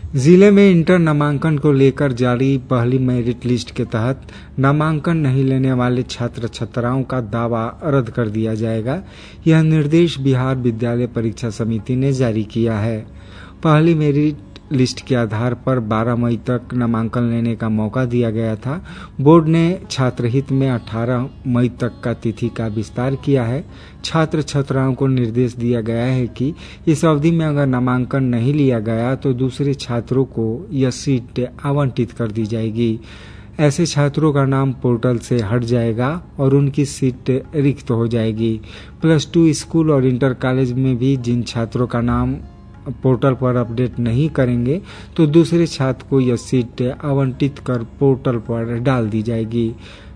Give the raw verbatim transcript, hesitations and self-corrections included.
जिले में इंटर नामांकन को लेकर जारी पहली मेरिट लिस्ट के तहत नामांकन नहीं लेने वाले छात्र छात्राओं का दावा रद्द कर दिया जाएगा। यह निर्देश बिहार विद्यालय परीक्षा समिति ने जारी किया है। पहली मेरिट लिस्ट के आधार पर बारह मई तक नामांकन लेने का मौका दिया गया था। बोर्ड ने छात्र हित में अठारह मई तक का तिथि का विस्तार किया है। छात्र छात्राओं को निर्देश दिया गया है कि इस अवधि में अगर नामांकन नहीं लिया गया तो दूसरे छात्रों को यह सीट आवंटित कर दी जाएगी। ऐसे छात्रों का नाम पोर्टल से हट जाएगा और उनकी सीट रिक्त हो जाएगी। प्लस टू स्कूल और इंटर कॉलेज में भी जिन छात्रों का नाम पोर्टल पर अपडेट नहीं करेंगे तो दूसरे छात्र को यह सीट आवंटित कर पोर्टल पर डाल दी जाएगी।